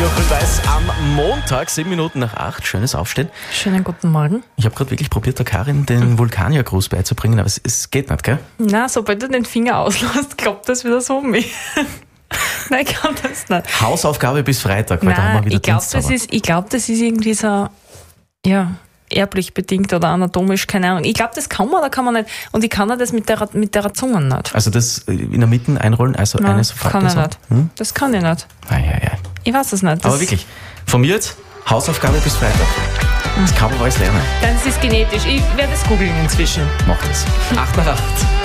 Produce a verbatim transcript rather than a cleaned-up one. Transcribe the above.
Radio Grün-Weiß am Montag, sieben Minuten nach acht. Schönes Aufstehen. Schönen guten Morgen. Ich habe gerade wirklich probiert, der Karin den Vulkaniergruß beizubringen, aber es, es geht nicht, gell? Na, sobald du den Finger auslässt, klappt das wieder so um mich. Nein, ich kann das nicht. Hausaufgabe bis Freitag, weil Nein, da haben wir wieder ich glaube, das, ist- ich glaub, das ist irgendwie so, ja, erblich bedingt oder anatomisch, keine Ahnung. Ich glaube, das kann man oder kann man nicht. Und ich kann ja das mit der, mit der Zunge nicht. Also das in der Mitte einrollen, also Nein, eine sofort. kann ich so. nicht. Hm? Das kann ich nicht. Ei, ei, ei. Ich weiß es nicht. Das, Aber wirklich, von mir jetzt Hausaufgabe bis Freitag. Das kann man alles lernen. Das ist genetisch. Ich werde es googeln inzwischen. Macht das. acht nach acht.